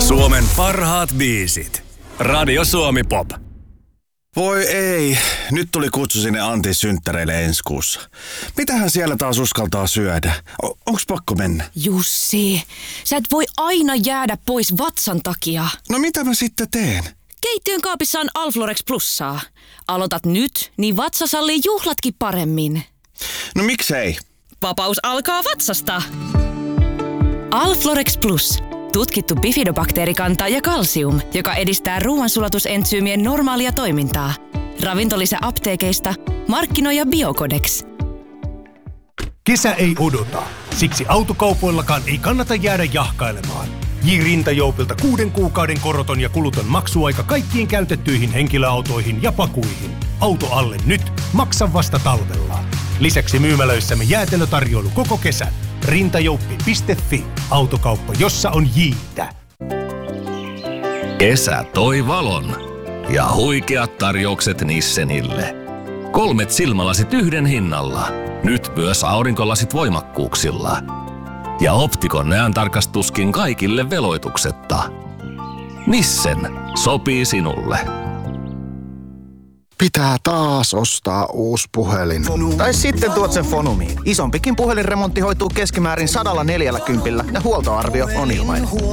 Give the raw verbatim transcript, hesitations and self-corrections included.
Suomen parhaat biisit. Radio Suomi Pop. Voi ei, nyt tuli kutsu sinne Antin synttäreille ensi kuussa. Mitähän siellä taas uskaltaa syödä? O- onks pakko mennä? Jussi, sä et voi aina jäädä pois vatsan takia. No mitä mä sitten teen? Keittiön kaapissa on Alflorex Plussaa. Aloitat nyt, niin vatsa sallii juhlatkin paremmin. No miksei? Vapaus alkaa vatsasta. Alflorex Plus. Tutkittu bifidobakteerikanta ja kalsium, joka edistää ruoansulatusentsyymien normaalia toimintaa. Ravintolisä apteekeista, markkinoija Biocodex. Kesä ei odota. Siksi autokaupoillakaan ei kannata jäädä jahkailemaan. J. Rintajoupilta kuuden kuukauden koroton ja kuluton maksuaika kaikkiin käytettyihin henkilöautoihin ja pakuihin. Auto alle nyt, maksa vasta talvella. Lisäksi myymälöissämme jäätelötarjoilu koko kesän. Rintajouppi piste fi. Autokauppa, jossa on jiitä. Kesä toi valon. Ja huikeat tarjoukset Nissenille. Kolmet silmälasit yhden hinnalla. Nyt myös aurinkolasit voimakkuuksilla. Ja Optikon näöntarkastuskin kaikille veloituksetta. Nissen. Sopii sinulle. Pitää taas ostaa uusi puhelin. Tai sitten tuot sen Fonumiin. Isompikin puhelinremontti hoituu keskimäärin sadalla neljälläkympillä ja huoltoarvio on ilmainen.